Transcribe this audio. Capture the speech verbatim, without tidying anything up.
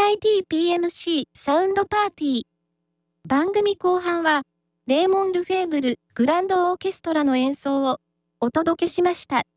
ラエティ ピーエムシー サウンドパーティー。番組後半は、レーモン・ルフェーブル・グランドオーケストラの演奏をお届けしました。